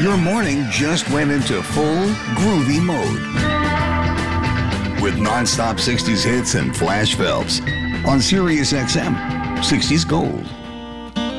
Your morning just went into full groovy mode. With non-stop 60s hits and Flash Phelps on Sirius XM 60s Gold.